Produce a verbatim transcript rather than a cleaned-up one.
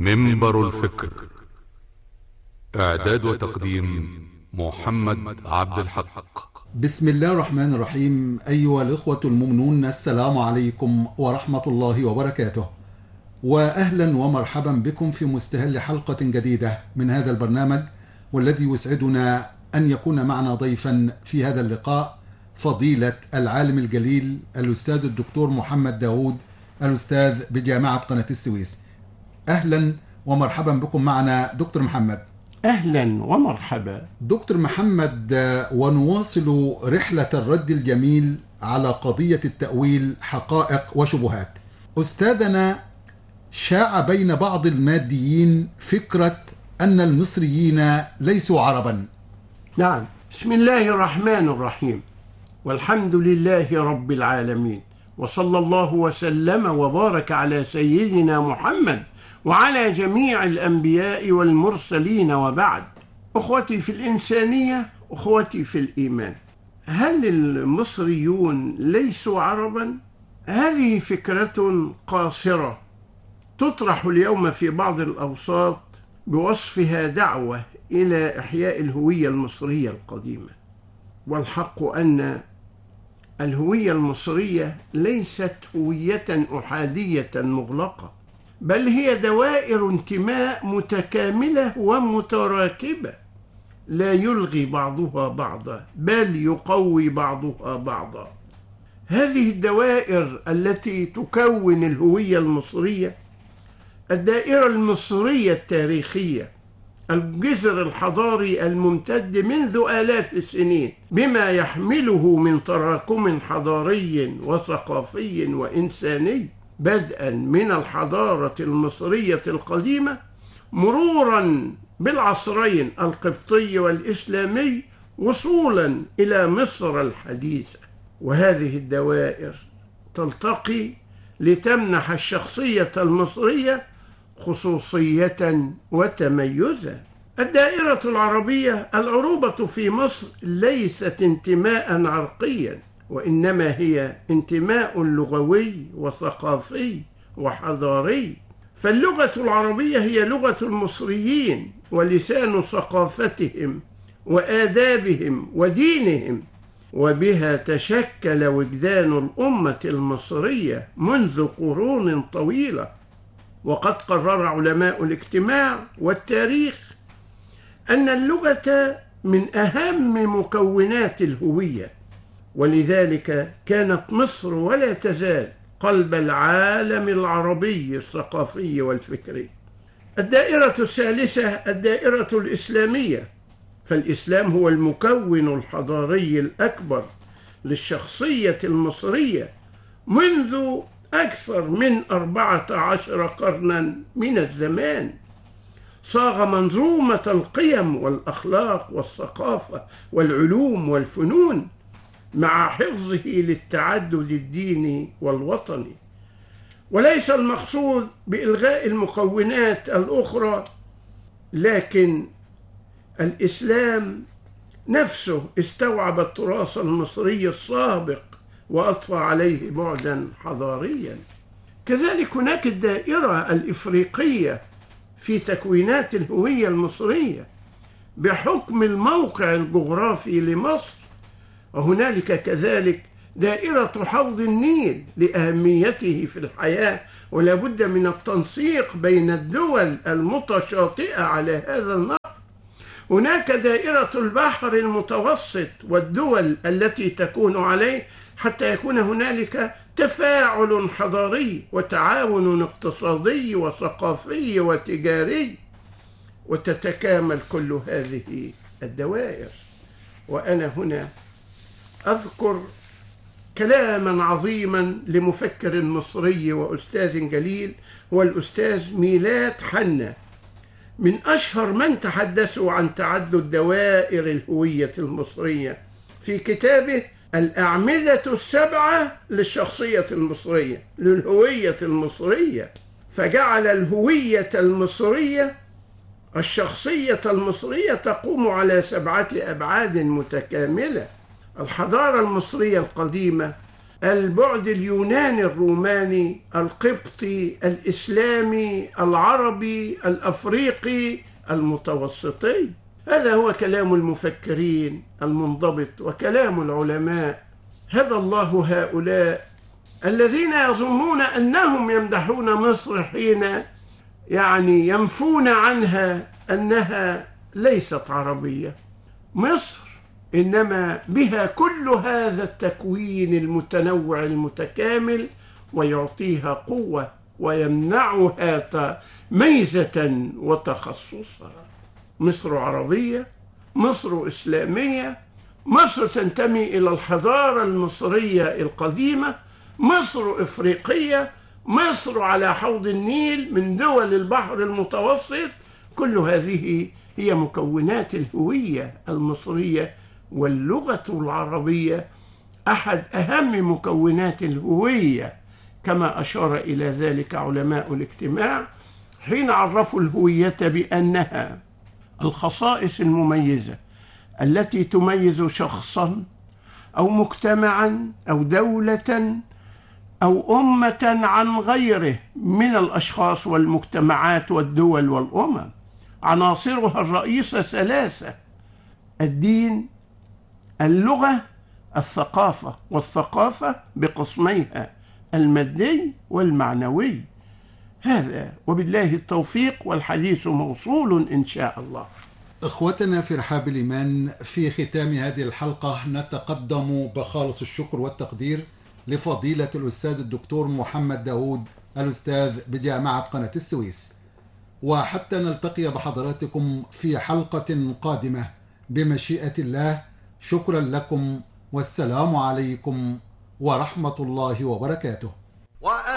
منبر الفكر. إعداد وتقديم محمد عبد الحق. بسم الله الرحمن الرحيم. أيها الإخوة المؤمنون، السلام عليكم ورحمة الله وبركاته، وأهلا ومرحبا بكم في مستهل حلقة جديدة من هذا البرنامج، والذي يسعدنا أن يكون معنا ضيفا في هذا اللقاء فضيلة العالم الجليل الأستاذ الدكتور محمد داود، الأستاذ بجامعة قناة السويس. أهلا ومرحبا بكم معنا دكتور محمد. أهلا ومرحبا دكتور محمد، ونواصل رحلة الرد الجميل على قضية التأويل حقائق وشبهات. أستاذنا، شاع بين بعض الماديين فكرة أن المصريين ليسوا عربا. نعم، بسم الله الرحمن الرحيم، والحمد لله رب العالمين، وصلى الله وسلم وبارك على سيدنا محمد وعلى جميع الأنبياء والمرسلين، وبعد. أخوتي في الإنسانية، أخوتي في الإيمان، هل المصريون ليسوا عربا؟ هذه فكرة قاصرة تطرح اليوم في بعض الأوساط بوصفها دعوة إلى إحياء الهوية المصرية القديمة، والحق أن الهوية المصرية ليست هوية أحادية مغلقة، بل هي دوائر انتماء متكاملة ومتراكبة، لا يلغي بعضها بعضا بل يقوي بعضها بعضا. هذه الدوائر التي تكون الهوية المصرية: الدائرة المصرية التاريخية، الجذر الحضاري الممتد منذ آلاف السنين بما يحمله من تراكم حضاري وثقافي وإنساني، بدءا من الحضارة المصرية القديمة مرورا بالعصرين القبطي والإسلامي وصولا إلى مصر الحديثة. وهذه الدوائر تلتقي لتمنح الشخصية المصرية خصوصية وتميزا. الدائرة العربية، العروبة في مصر ليست انتماء عرقيا، وإنما هي انتماء لغوي وثقافي وحضاري. فاللغة العربية هي لغة المصريين ولسان ثقافتهم وآدابهم ودينهم، وبها تشكل وجدان الأمة المصرية منذ قرون طويلة. وقد قرر علماء الاجتماع والتاريخ أن اللغة من أهم مكونات الهوية، ولذلك كانت مصر ولا تزال قلب العالم العربي الثقافي والفكري. الدائرة الثالثة الدائرة الإسلامية، فالإسلام هو المكون الحضاري الأكبر للشخصية المصرية منذ أكثر من أربعة عشر قرنا من الزمان. صاغ منظومة القيم والأخلاق والثقافة والعلوم والفنون مع حفظه للتعدد الديني والوطني. وليس المقصود بإلغاء المكونات الأخرى، لكن الإسلام نفسه استوعب التراث المصري السابق وأضفى عليه بعدا حضاريا. كذلك هناك الدائرة الإفريقية في تكوينات الهوية المصرية بحكم الموقع الجغرافي لمصر، وهنالك كذلك دائرة حوض النيل لأهميته في الحياة، ولا بد من التنسيق بين الدول المتشاطئة على هذا النهر. هناك دائرة البحر المتوسط والدول التي تكون عليه، حتى يكون هنالك تفاعل حضاري وتعاون اقتصادي وثقافي وتجاري، وتتكامل كل هذه الدوائر. وأنا هنا أذكر كلاما عظيما لمفكر مصري وأستاذ جليل، هو الأستاذ ميلاد حنا، من أشهر من تحدثوا عن تعدد دوائر الهوية المصرية في كتابه الأعمدة السبعة للشخصية المصرية، للهوية المصرية. فجعل الهوية المصرية، الشخصية المصرية، تقوم على سبعة أبعاد متكاملة: الحضارة المصرية القديمة البعد اليوناني الروماني القبطي الإسلامي العربي الأفريقي المتوسطي. هذا هو كلام المفكرين المنضبط وكلام العلماء. هدى الله هؤلاء الذين يظنون أنهم يمدحون مصر حين يعني ينفون عنها أنها ليست عربية. مصر إنما بها كل هذا التكوين المتنوع المتكامل، ويعطيها قوة ويمنعها ميزة وتخصصا. مصر عربية، مصر إسلامية، مصر تنتمي إلى الحضارة المصرية القديمة، مصر إفريقية، مصر على حوض النيل من دول البحر المتوسط. كل هذه هي مكونات الهوية المصرية، واللغة العربية أحد أهم مكونات الهوية، كما أشار إلى ذلك علماء الاجتماع حين عرفوا الهوية بأنها الخصائص المميزة التي تميز شخصا أو مجتمعا أو دولة أو أمة عن غيره من الأشخاص والمجتمعات والدول والأمم. عناصرها الرئيسة ثلاثة: الدين، اللغة، الثقافة، والثقافة بقسميها المادي والمعنوي. هذا وبالله التوفيق، والحديث موصول إن شاء الله. إخوتنا في رحاب الإيمان، في ختام هذه الحلقة نتقدم بخالص الشكر والتقدير لفضيلة الأستاذ الدكتور محمد داود، الأستاذ بجامعة قناة السويس. وحتى نلتقي بحضراتكم في حلقة قادمة بمشيئة الله، شكرا لكم، والسلام عليكم ورحمة الله وبركاته.